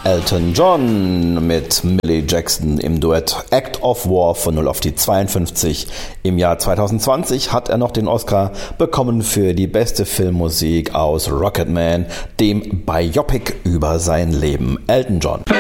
Elton John mit Millie Jackson im Duett Act of War von 0 auf die 52. Im Jahr 2020 hat er noch den Oscar bekommen für die beste Filmmusik aus Rocketman, dem Biopic über sein Leben. Elton John.